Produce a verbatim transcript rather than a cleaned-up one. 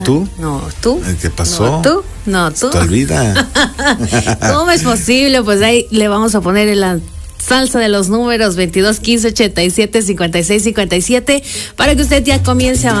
¿Tú? No, ¿tú? ¿Qué pasó? No, ¿tú? No, ¿tú? ¿Te olvida? ¿Cómo es posible? Pues ahí le vamos a poner en la salsa de los números veintidós, quince, ochenta y siete, cincuenta y seis, cincuenta y siete para que usted ya comience a